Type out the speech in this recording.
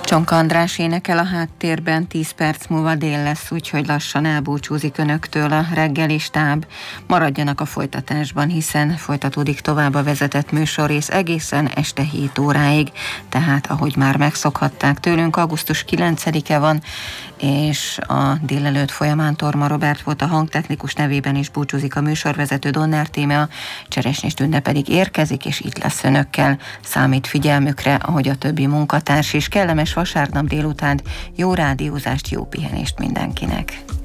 Csonka András énekel a háttérben, 10 perc múlva dél lesz, úgyhogy lassan elbúcsúzik önöktől a reggeli stáb. Maradjanak a folytatásban, hiszen folytatódik tovább a vezetett műsorrész egészen este 7 óráig. Tehát, ahogy már megszokhatták tőlünk, augusztus 9-e van, és a délelőtt folyamán Torma Robert volt a hangtechnikus, nevében is búcsúzik a műsorvezető Donner Tímea, Cseresnyi Tünde pedig érkezik, és itt lesz önökkel. Számít figyelmükre, ahogy a többi munkatárs is. Kellemes vasárnap délután, jó rádiózást, jó pihenést mindenkinek!